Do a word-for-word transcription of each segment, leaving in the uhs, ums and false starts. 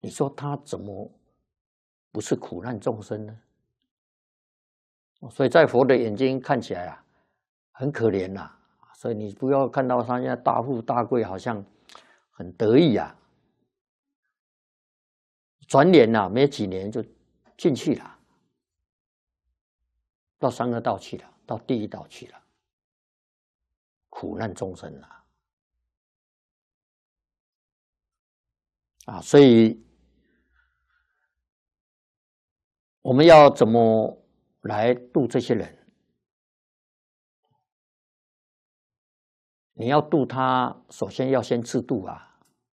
你说他怎么不是苦难众生呢？所以在佛的眼睛看起来啊，很可怜呐、啊。所以你不要看到他现在大富大贵，好像很得意啊，转眼呐、啊，没几年就进去了，到三恶道去了，到地狱道去了，苦难众生啊。啊，所以我们要怎么来度这些人？你要度他，首先要先自度啊。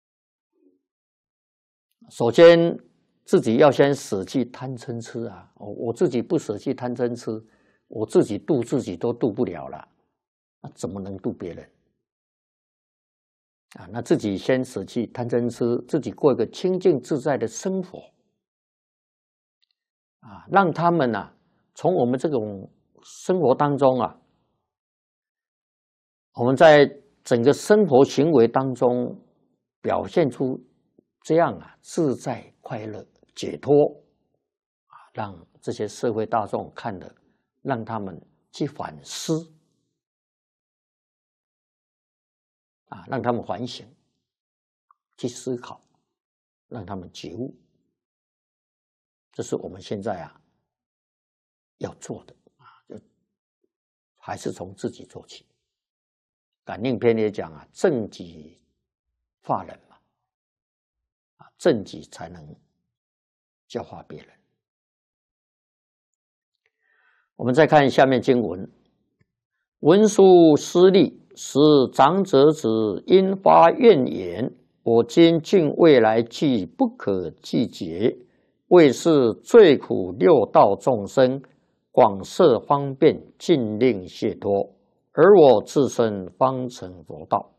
首先自己要先舍弃贪嗔痴啊！我自己不舍弃贪嗔痴，我自己度自己都度不了了，那怎么能度别人？啊，那自己先舍弃贪嗔痴，自己过一个清净自在的生活啊，让他们啊，从我们这种生活当中啊，我们在整个生活行为当中表现出这样啊自在、快乐、解脱啊，让这些社会大众看了，让他们去反思啊，让他们反省，去思考，让他们觉悟。这是我们现在啊要做的啊，就还是从自己做起。感应篇也讲啊，正己化人嘛，啊，正己才能教化别人。我们再看下面经文：文殊师利，使长者子因发愿言：我今尽未来际不可计劫，为是最苦六道众生，广设方便，尽令解脱。而我自身方成佛道。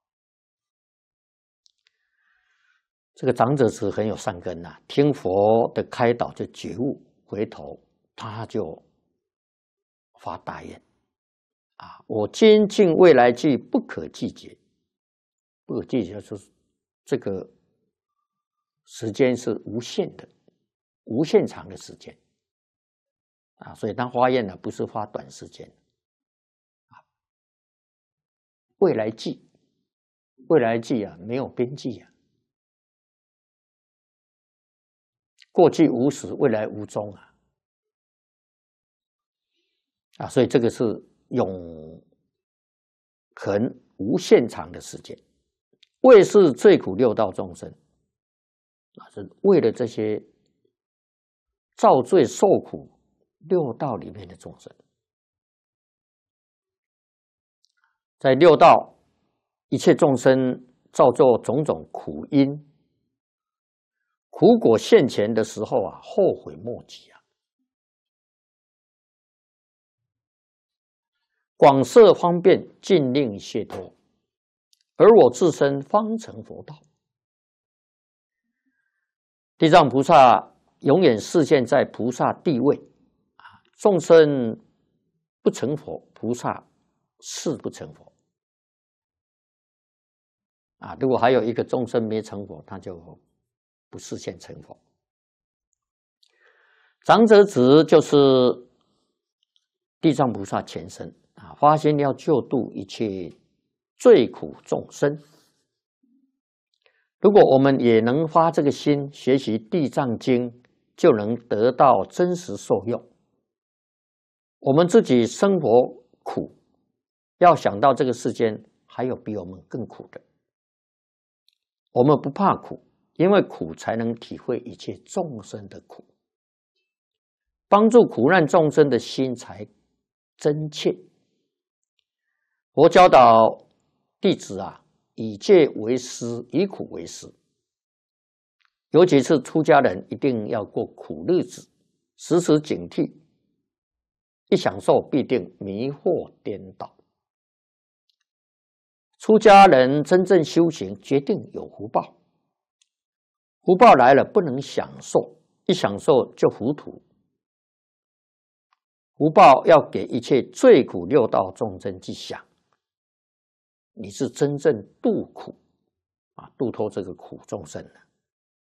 这个长者子很有善根呐、啊，听佛的开导就觉悟，回头他就发大愿啊！我今尽未来际不可计劫，不可计劫就是这个时间是无限的，无限长的时间啊！所以他发愿呢，不是发短时间。未来际，未来际啊，没有边际啊。过去无始，未来无终啊！啊，所以这个是永恒无限长的时间。为是最苦六道众生啊，是为了这些造罪受苦六道里面的众生。在六道，一切众生造作种种苦因，苦果现前的时候啊，后悔莫及啊！广设方便，尽令解脱，而我自身方成佛道。地藏菩萨永远示现在菩萨地位啊，众生不成佛，菩萨是不成佛。啊，如果还有一个众生没成佛，他就不示现成佛。长者子就是地藏菩萨前身啊，发心要救度一切罪苦众生。如果我们也能发这个心，学习地藏经，就能得到真实受用。我们自己生活苦，要想到这个世间还有比我们更苦的。我们不怕苦，因为苦才能体会一切众生的苦，帮助苦难众生的心才真切。佛教导弟子啊，以戒为师，以苦为师。尤其是出家人，一定要过苦日子，时时警惕，一享受必定迷惑颠倒。出家人真正修行，决定有福报。福报来了，不能享受，一享受就糊涂。福报要给一切罪苦六道众生去享，你是真正度苦啊，度脱这个苦众生了。